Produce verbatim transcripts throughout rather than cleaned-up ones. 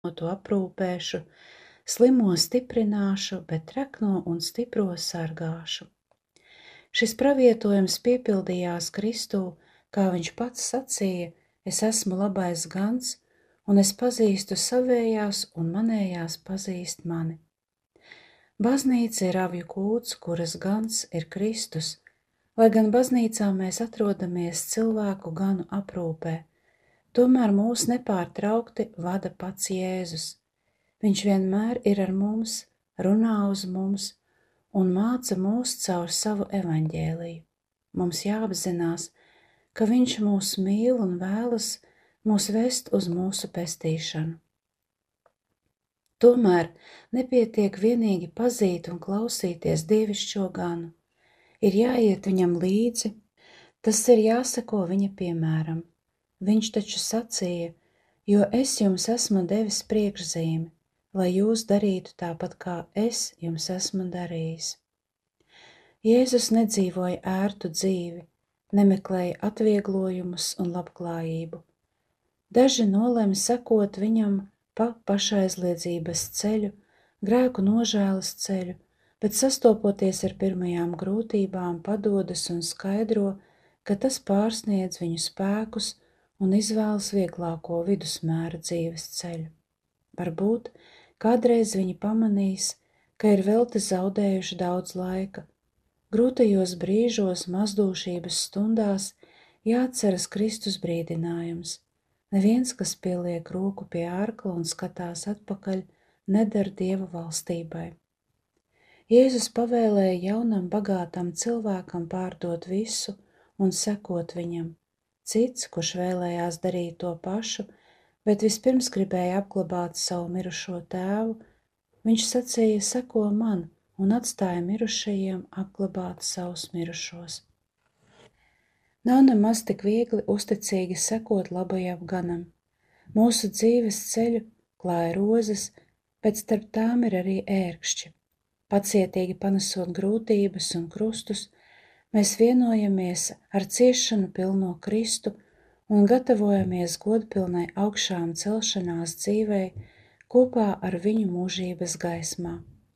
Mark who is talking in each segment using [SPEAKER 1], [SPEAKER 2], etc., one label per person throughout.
[SPEAKER 1] to aprūpēšu, slimo stiprināšu, bet trekno un stipro sargāšu. Šis pravietojums piepildījās Kristū, kā viņš pats sacīja: es esmu labais gans, un es pazīstu savējās, un manējās pazīst mani. Baznīca ir avju kūts, kuras gans ir Kristus, lai gan baznīcā mēs atrodamies cilvēku ganu aprūpē, tomēr mūs nepārtraukti vada pats Jēzus. Viņš vienmēr ir ar mums, runā uz mums un māca mūs caur savu evaņģēliju. Mums jāapzinās, ka viņš mūs mīl un vēlas mūs vest uz mūsu pestīšanu. Tomēr nepietiek vienīgi pazīt un klausīties dievišķo ganu. Ir jāiet viņam līdzi, tas ir jāseko viņa piemēram. Viņš taču sacīja: jo es jums esmu devis priekšzīmi, lai jūs darītu tāpat, kā es jums esmu darījis. Jēzus nedzīvoja ērtu dzīvi, nemeklēja atvieglojumus un labklājību. Daži nolēma sekot viņam pa pašaizliedzības ceļu, grēku nožēlas ceļu, bet sastopoties ar pirmajām grūtībām padodas un skaidro, ka tas pārsniedz viņu spēkus un izvēlas vieglāko vidusmēra dzīves ceļu. Varbūt kādreiz viņi pamanīs, ka ir velti zaudējuši daudz laika. Grūtajos brīžos, mazdūšības stundās jāatceras Kristus brīdinājums. Neviens, kas pieliek roku pie ārkla un skatās atpakaļ, nedara Dieva valstībai. Jēzus pavēlēja jaunam bagātam cilvēkam pārdot visu un sekot viņam. Cits, kurš vēlējās darīt to pašu, bet vispirms gribēja apglabāt savu mirušo tēvu, viņš sacīja: seko man, un atstāja mirušajiem apglabāt savus mirušos. Nav nemaz tik viegli uzticīgi sekot labajam ganam. Mūsu dzīves ceļu klāja rozes, bet starp tām ir arī ērkšķi. Pacietīgi panesot grūtības un krustus, mēs vienojamies ar ciešanu pilno Kristu un gatavojamies godpilnai augšām celšanās dzīvei kopā ar viņu mūžības gaismā.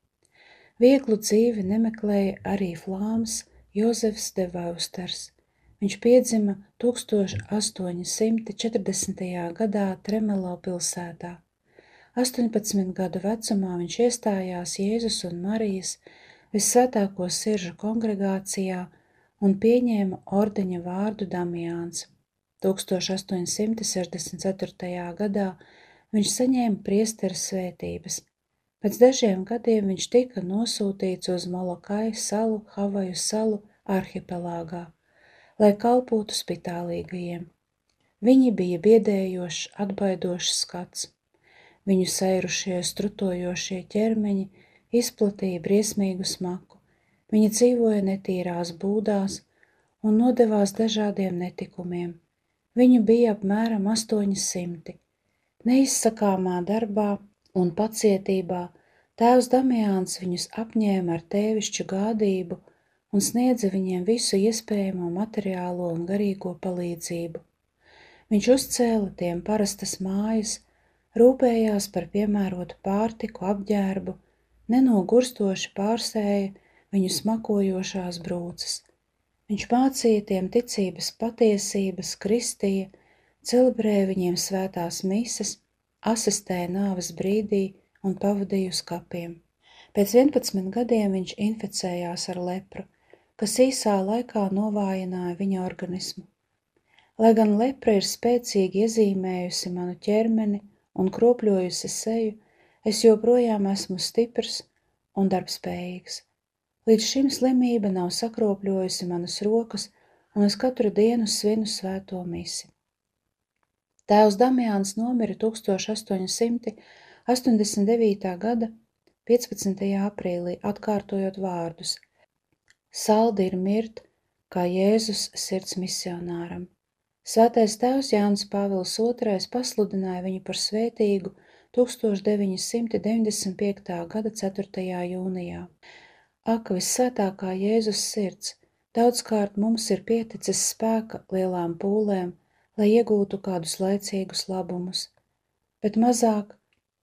[SPEAKER 1] Vieglu dzīvi nemeklēja arī flāms Jozefs de Vausters. Viņš piedzima tūkstoš astoņi simti četrdesmitajā gadā Tremelo pilsētā. astoņpadsmit gadu vecumā viņš iestājās Jēzus un Marijas Vissvētāko siržu kongregācijā un pieņēma ordeņa vārdu Damiāns. tūkstoš astoņi simti sešdesmit ceturtajā gadā viņš saņēma priestera svētības. Pēc dažiem gadiem viņš tika nosūtīts uz Molokai salu Havaju salu arhipelāgā, lai kalpotu spitālīgajiem. Viņi bija biedējošs, atbaidošs skats. Viņu sairušie, strutojošie ķermeņi izplatīja briesmīgu smaku. Viņi dzīvoja netīrās būdās un nodevās dažādiem netikumiem. Viņu bija apmēram astoņi simti. Neizsakāmā darbā un pacietībā tēvs Damiāns viņus apņēma ar tēvišķu gādību un sniedza viņiem visu iespējamo materiālo un garīgo palīdzību. Viņš uzcēla tiem parastas mājas, rūpējās par piemērotu pārtiku, apģērbu, nenogurstoši pārsēja viņu smakojošās brūces. Viņš mācīja tiem ticības patiesības, kristīja, celebrēja viņiem svētās mises, asistēja nāves brīdī un pavadīja uz kapiem. Pēc vienpadsmit gadiem viņš inficējās ar lepru, kas īsā laikā novājināja viņa organismu. Lai gan lepra ir spēcīgi iezīmējusi manu ķermeni un kropļojusi seju, es joprojām esmu stiprs un darbspējīgs. Līdz šim slimība nav sakropļojusi manas rokas, un es katru dienu svinu svēto misi. Tēvs Damiāns nomira tūkstoš astoņi simti astoņdesmit devītā gada piecpadsmitajā aprīlī, atkārtojot vārdus: saldi ir mirt, kā Jēzus sirds misionāram. Svētais tēvs Jānis Pāvils otrais pasludināja viņu par svētīgu tūkstoš deviņi simti deviņdesmit piektā gada ceturtajā jūnijā. Ak, vissvētākā Jēzus sirds, daudzkārt mums ir pieticis spēka lielām pūlēm, lai iegūtu kādus laicīgus labumus, bet mazāk